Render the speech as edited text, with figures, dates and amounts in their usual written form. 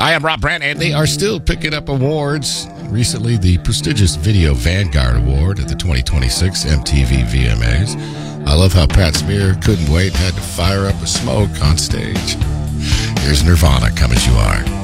I am Rob Brandt, and they are still picking up awards. Recently, the prestigious Video Vanguard Award at the 2026 MTV VMAs. I love how Pat Smear couldn't wait, had to fire up a smoke on stage. Here's Nirvana, Come As You Are.